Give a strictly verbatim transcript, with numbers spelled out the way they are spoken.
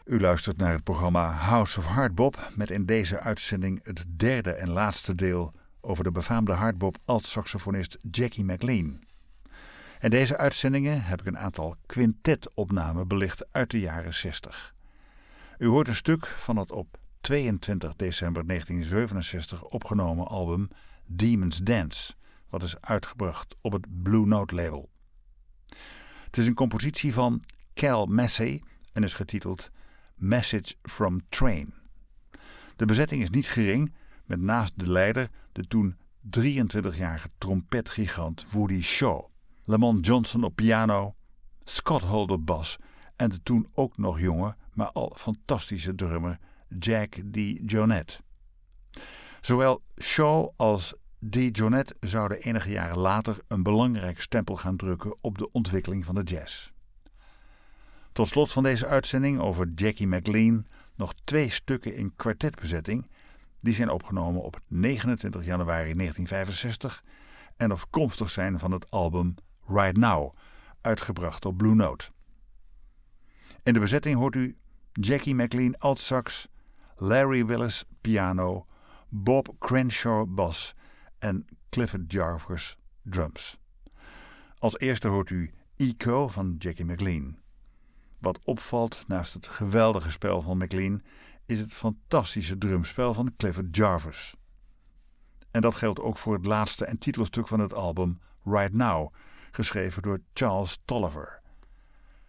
U luistert naar het programma House of Hardbop met in deze uitzending het derde en laatste deel over de befaamde hardbop alt-saxofonist Jackie McLean. In deze uitzendingen heb ik een aantal quintetopnamen belicht uit de jaren zestig. U hoort een stuk van het op tweeëntwintig december negentien zevenenzestig opgenomen album Demon's Dance, wat is uitgebracht op het Blue Note label. Het is een compositie van Cal Massey en is getiteld Message from Train. De bezetting is niet gering, met naast de leider de toen drieëntwintigjarige trompetgigant Woody Shaw, Lamont Johnson op piano, Scott Holt op bas en de toen ook nog jonge, maar al fantastische drummer Jack DeJohnette. Zowel Shaw als DeJohnette zouden enige jaren later een belangrijk stempel gaan drukken op de ontwikkeling van de jazz. Tot slot van deze uitzending over Jackie McLean nog twee stukken in kwartetbezetting. Die zijn opgenomen op negenentwintig januari negentien vijfenzestig en afkomstig zijn van het album Right Now, uitgebracht op Blue Note. In de bezetting hoort u Jackie McLean altsax, Larry Willis piano, Bob Crenshaw bas en Clifford Jarvis drums. Als eerste hoort u Echo van Jackie McLean. Wat opvalt naast het geweldige spel van McLean is het fantastische drumspel van Clifford Jarvis. En dat geldt ook voor het laatste en titelstuk van het album Right Now, geschreven door Charles Tolliver.